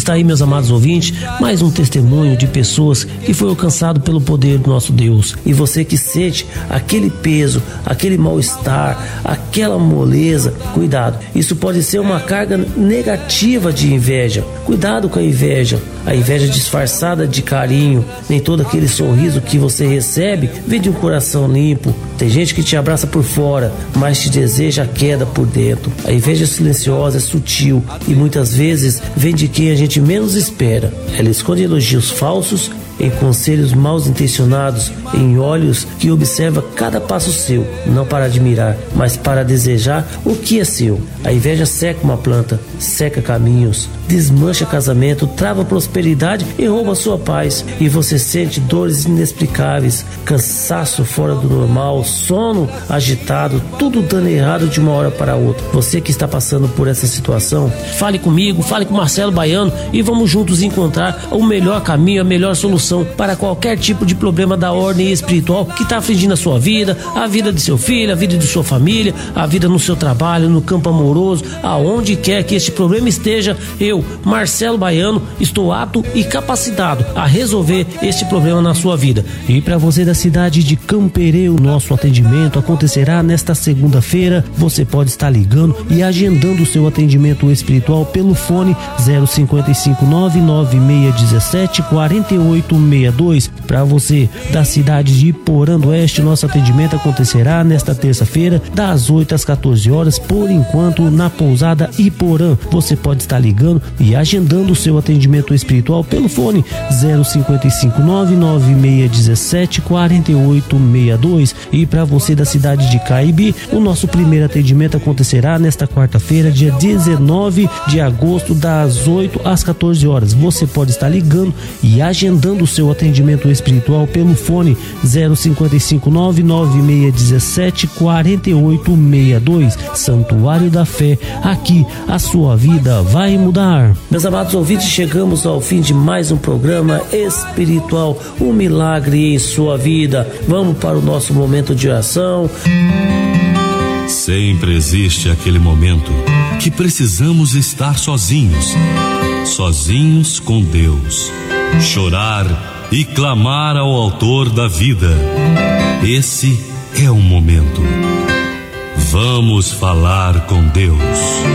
Está aí, meus amados ouvintes, mais um testemunho de pessoas que foi alcançado pelo poder do nosso Deus. E você que sente aquele peso, aquele mal-estar, aquela moleza, cuidado, isso pode ser uma carga negativa de inveja. Cuidado com a inveja disfarçada de carinho. Nem todo aquele sorriso que você recebe vem de um coração limpo. Tem gente que te abraça por fora, mas te deseja a queda por dentro. A inveja silenciosa é sutil e muitas vezes vem de quem a gente menos espera. Ela esconde elogios falsos em conselhos mal intencionados, em olhos que observa cada passo seu, não para admirar, mas para desejar o que é seu. A inveja seca uma planta, seca caminhos, desmancha casamento, trava prosperidade e rouba sua paz. E você sente dores inexplicáveis, cansaço fora do normal, sono agitado, tudo dando errado de uma hora para outra. Você que está passando por essa situação, fale comigo, fale com Marcelo Baiano e vamos juntos encontrar o melhor caminho, a melhor solução para qualquer tipo de problema da ordem espiritual que está afligindo a sua vida, a vida de seu filho, a vida de sua família, a vida no seu trabalho, no campo amoroso, aonde quer que este problema esteja. Eu, Marcelo Baiano, estou apto e capacitado a resolver este problema na sua vida. E para você da cidade de Campereu, nosso atendimento acontecerá nesta segunda-feira. Você pode estar ligando e agendando o seu atendimento espiritual pelo fone 055 99617 4862. Para você da cidade de Iporã do Oeste, nosso atendimento acontecerá nesta terça-feira das 8 às 14 horas, por enquanto na pousada Iporã. Você pode estar ligando e agendando o seu atendimento espiritual pelo fone 055 99617 4862. E para você da cidade de Caibi, o nosso primeiro atendimento acontecerá nesta quarta-feira, dia 19 de agosto, das 8 às 14 horas. Você pode estar ligando e agendando o seu atendimento espiritual pelo fone 055 99617 4862. Santuário da Fé, aqui a sua vida vai mudar. Meus amados ouvintes, chegamos ao fim de mais um programa espiritual, um milagre em sua vida. Vamos para o nosso momento de oração. Sempre existe aquele momento que precisamos estar sozinhos com Deus, chorar e clamar ao Autor da vida. Esse é o momento. Vamos falar com Deus.